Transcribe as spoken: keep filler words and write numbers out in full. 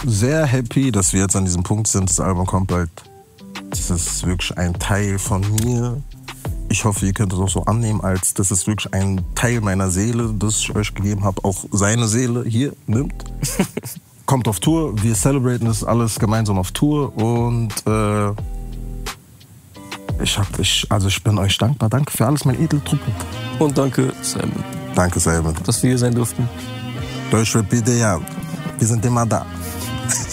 sehr happy, dass wir jetzt an diesem Punkt sind. Das Album kommt bald. Das ist wirklich ein Teil von mir. Ich hoffe, ihr könnt es auch so annehmen, als das ist wirklich ein Teil meiner Seele, das ich euch gegeben habe. Auch seine Seele hier nimmt. Kommt auf Tour. Wir celebraten das alles gemeinsam auf Tour. Und äh, ich, hab, ich, also ich bin euch dankbar. Danke für alles, mein Edeltruppe. Und danke, Simon. Danke, Simon. Dass wir hier sein durften. Deutschrap ideal. Wir sind immer da.